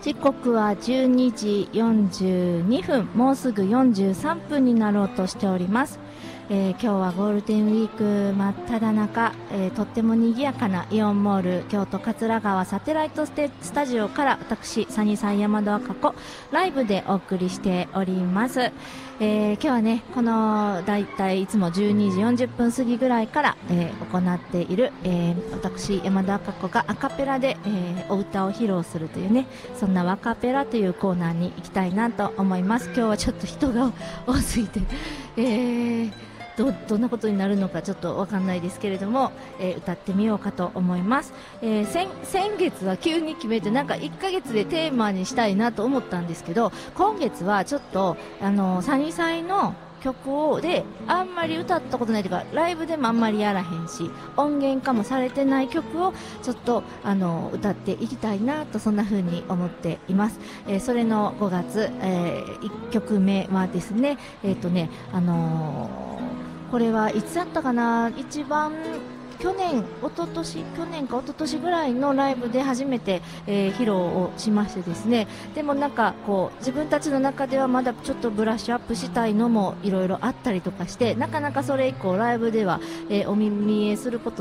時刻は12時42分、もうすぐ43分になろうとしております。今日はゴールデンウィーク真っ只中、とっても賑やかなイオンモール京都桂川サテライトスタジオから私サニーさん山田赤子ライブでお送りしております。今日はね、このだいたいいつも12時40分過ぎぐらいから、行っている、私山田赤子がアカペラで、お歌を披露するというね、そんなワカペラというコーナーに行きたいなと思います。今日はちょっと人が多すぎて、どんなことになるのかちょっとわかんないですけれども、歌ってみようかと思います。先月は急に決めてなんか1ヶ月でテーマにしたいなと思ったんですけど、今月はちょっとサニサイの曲であんまり歌ったことないというか、ライブでもあんまりやらへんし、音源化もされてない曲をちょっと歌っていきたいなと、そんな風に思っています。それの5月、1曲目はですね、これはいつだったかな、一番去年か一昨年ぐらいのライブで初めて、披露をしましてですね、でもなんかこう自分たちの中ではまだちょっとブラッシュアップしたいのもいろいろあったりとかして、なかなかそれ以降ライブでは、お耳見えすること